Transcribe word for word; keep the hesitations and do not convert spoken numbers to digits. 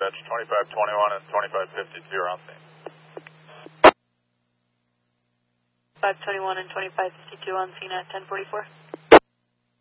dispatch, twenty-five twenty-one and twenty-five fifty-two are on scene. five twenty-one and twenty-five fifty-two on scene at ten forty-four.